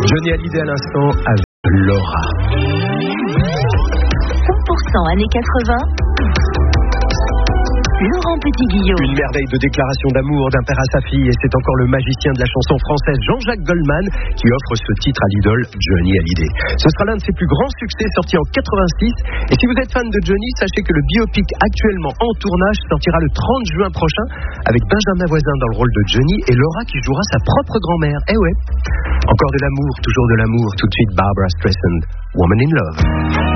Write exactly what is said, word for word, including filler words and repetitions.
Johnny Hallyday à l'instant avec Laura. cent pour cent années quatre-vingts. Laurent Petit-Guillaume. Une merveille de déclaration d'amour d'un père à sa fille, et c'est encore le magicien de la chanson française Jean-Jacques Goldman qui offre ce titre à l'idole Johnny Hallyday. Ce sera l'un de ses plus grands succès, sorti en quatre-vingt-six. Et si vous êtes fan de Johnny, sachez que le biopic actuellement en tournage sortira le trente juin prochain avec Benjamin Voisin dans le rôle de Johnny et Laura qui jouera sa propre grand-mère. Eh ouais. Encore de l'amour, toujours de l'amour. Tout de suite Barbra Streisand, Woman in Love.